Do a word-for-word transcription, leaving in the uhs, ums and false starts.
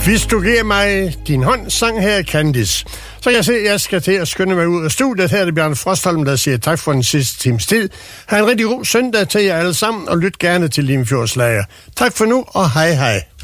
Hvis du giver mig din hånd, sang her Candice. Så kan jeg se, at jeg skal til at skynde mig ud af studiet. Her er det Bjarne Frostholm, der siger tak for den sidste times tid. Ha' en rigtig god søndag til jer alle sammen, og lyt gerne til Limfjordslager. Tak for nu, og hej hej.